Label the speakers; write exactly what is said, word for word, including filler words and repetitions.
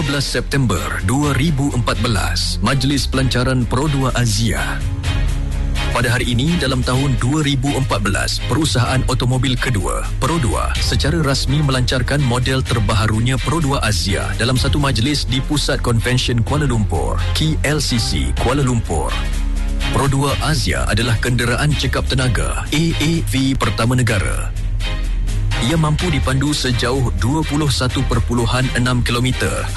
Speaker 1: belas September dua ribu empat belas, Majlis Pelancaran Pro dua Azia. Pada hari ini, dalam tahun dua ribu empat belas, perusahaan automobil kedua, Pro dua, secara rasmi melancarkan model terbaharunya Pro dua Azia dalam satu majlis di Pusat Convention Kuala Lumpur, K L C C, Kuala Lumpur. Pro dua Azia adalah kenderaan cekap tenaga A A V pertama negara. Ia mampu dipandu sejauh dua puluh satu perpuluhan enam kilometer